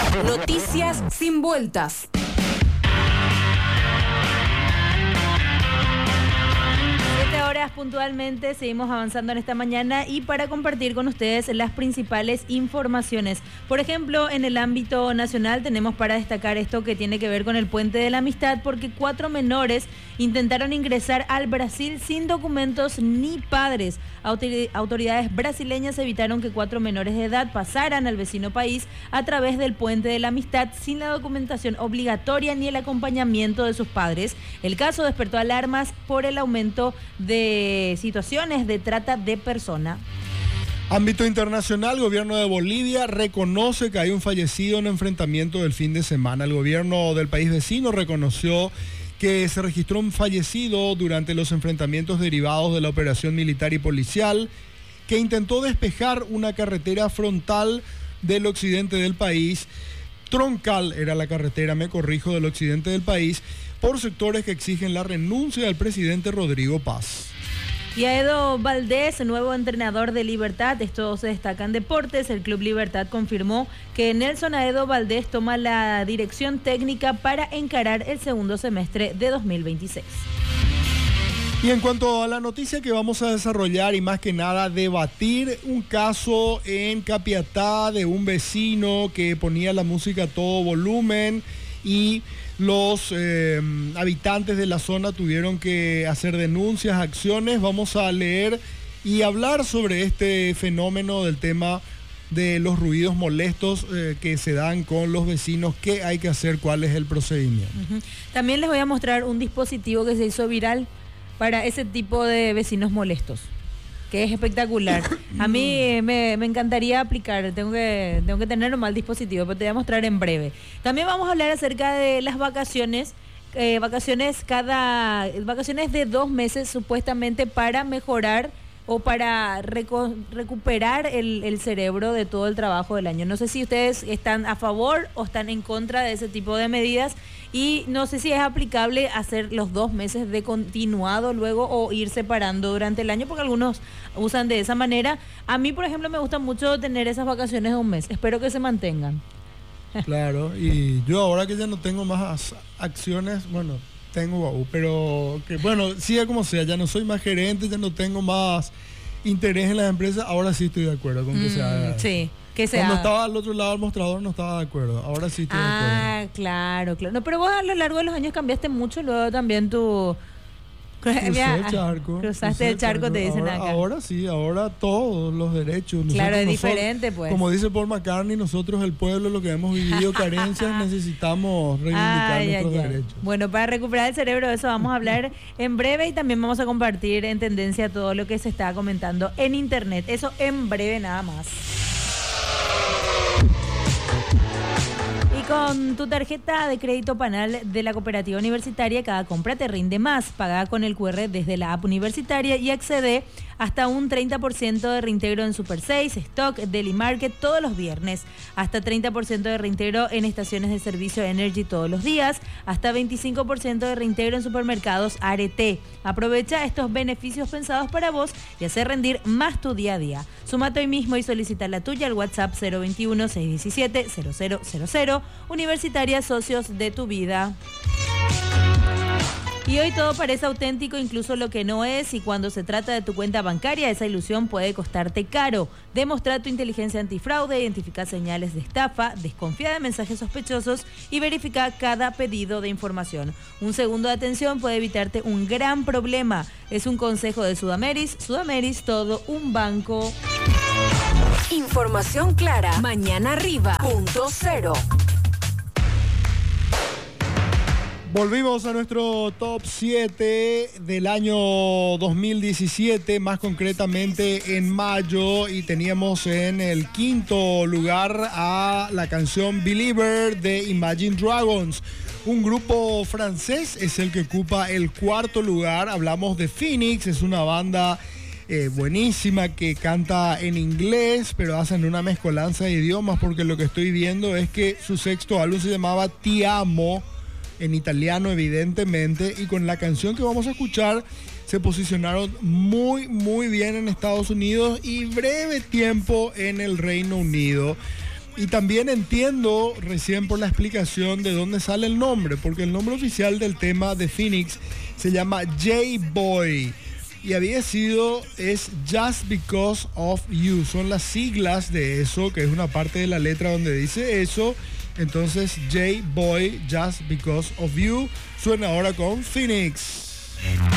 Noticias sin vueltas. 7 horas puntualmente, seguimos avanzando en esta mañana y para compartir con ustedes las principales informaciones. Por ejemplo, en el ámbito nacional tenemos para destacar esto que tiene que ver con el Puente de la Amistad, porque 4 menores intentaron ingresar al Brasil sin documentos ni padres. Autoridades brasileñas evitaron que 4 menores de edad pasaran al vecino país a través del Puente de la Amistad sin la documentación obligatoria ni el acompañamiento de sus padres. El caso despertó alarmas por el aumento de situaciones de trata de persona. Ámbito internacional, gobierno de Bolivia reconoce que hay un fallecido en enfrentamiento del fin de semana. El gobierno del país vecino reconoció que se registró un fallecido durante los enfrentamientos derivados de la operación militar y policial que intentó despejar una carretera frontal del occidente del país. Troncal era la carretera, me corrijo, del occidente del país, por sectores que exigen la renuncia del presidente Rodrigo Paz. Y Aedo Valdés, nuevo entrenador de Libertad, esto se destaca en deportes. El Club Libertad confirmó que Nelson Aedo Valdés toma la dirección técnica para encarar el segundo semestre de 2026. Y en cuanto a la noticia que vamos a desarrollar y más que nada debatir, un caso en Capiatá de un vecino que ponía la música a todo volumen y los habitantes de la zona tuvieron que hacer denuncias, acciones. Vamos a leer y hablar sobre este fenómeno del tema de los ruidos molestos que se dan con los vecinos, qué hay que hacer, cuál es el procedimiento. También les voy a mostrar un dispositivo que se hizo viral para ese tipo de vecinos molestos, que es espectacular. A mí me encantaría aplicar, tengo que tener un mal dispositivo, pero te voy a mostrar en breve. También vamos a hablar acerca de las vacaciones, vacaciones de 2 meses supuestamente para mejorar o para recuperar el cerebro de todo el trabajo del año. No sé si ustedes están a favor o están en contra de ese tipo de medidas y no sé si es aplicable hacer los 2 meses de continuado luego o ir separando durante el año, porque algunos usan de esa manera. A mí, por ejemplo, me gusta mucho tener esas vacaciones de 1 mes. Espero que se mantengan. Claro, y yo ahora que ya no tengo más acciones, bueno, tengo, pero que bueno, sea como sea, ya no soy más gerente, ya no tengo más interés en las empresas, ahora sí estoy de acuerdo con que se haga. Sí, que se Cuando haga. estaba al otro lado del mostrador no estaba de acuerdo, ahora sí estoy de acuerdo. Ah, claro. No, pero vos a lo largo de los años cambiaste mucho, luego también tu... Cruzaste el charco, te dicen acá. Ahora sí, ahora todos los derechos. Claro, es diferente, pues. Como dice Paul McCartney, nosotros el pueblo, lo que hemos vivido carencias, necesitamos reivindicar nuestros derechos. Bueno, para recuperar el cerebro, de eso vamos a hablar en breve y también vamos a compartir en tendencia todo lo que se está comentando en internet. Eso en breve nada más. Con tu tarjeta de crédito Panal de la Cooperativa Universitaria, cada compra te rinde más. Paga con el QR desde la app universitaria y accede hasta un 30% de reintegro en Super 6, Stock, Deli Market todos los viernes. Hasta 30% de reintegro en estaciones de servicio Energy todos los días. Hasta 25% de reintegro en supermercados Arete. Aprovecha estos beneficios pensados para vos y hacer rendir más tu día a día. Sumate hoy mismo y solicita la tuya al WhatsApp 021-617-0000. Universitaria, socios de tu vida. Y hoy todo parece auténtico, incluso lo que no es, y cuando se trata de tu cuenta bancaria, esa ilusión puede costarte caro. Demostra tu inteligencia antifraude, identifica señales de estafa, desconfía de mensajes sospechosos y verifica cada pedido de información. Un segundo de atención puede evitarte un gran problema. Es un consejo de Sudameris. Sudameris, todo un banco. Información clara. Mañana arriba. .0. Volvimos a nuestro top 7 del año 2017, más concretamente en mayo, y teníamos en el 5º lugar a la canción Believer de Imagine Dragons. Un grupo francés es el que ocupa el 4º lugar. Hablamos de Phoenix, es una banda buenísima que canta en inglés, pero hacen una mezcolanza de idiomas, porque lo que estoy viendo es que su 6º álbum se llamaba Ti Amo, en italiano evidentemente, y con la canción que vamos a escuchar se posicionaron muy bien en Estados Unidos y breve tiempo en el Reino Unido. Y también entiendo recién por la explicación de dónde sale el nombre, porque el nombre oficial del tema de Phoenix se llama J-Boy. Y es Just Because of You. Son las siglas de eso, que es una parte de la letra donde dice eso. Entonces, J-Boy, Just Because of You, suena ahora con Phoenix.